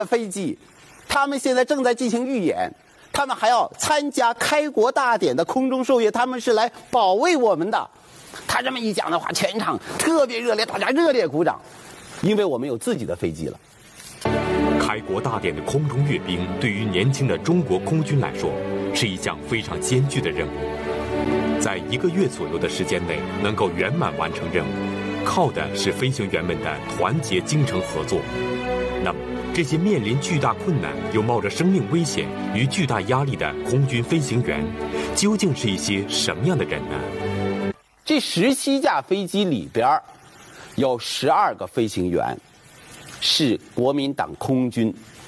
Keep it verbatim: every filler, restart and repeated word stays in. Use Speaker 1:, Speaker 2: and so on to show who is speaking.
Speaker 1: 飞机，他们现在正在进行预演，他们还要参加开国大典的空中授业，他们是来保卫我们的。他这么一讲的话，全场特别热烈，大家热烈鼓掌，因为我们有自己的飞机了。
Speaker 2: 开国大典的空中阅兵，对于年轻的中国空军来说，是一项非常艰巨的任务。在一个月左右的时间内，能够圆满完成任务，靠的是飞行员们的团结精诚合作。那么，这些面临巨大困难又冒着生命危险与巨大压力的空军飞行员，究竟是一些什么样的人呢？
Speaker 1: 这十七架飞机里边有十二个飞行员是国民党空军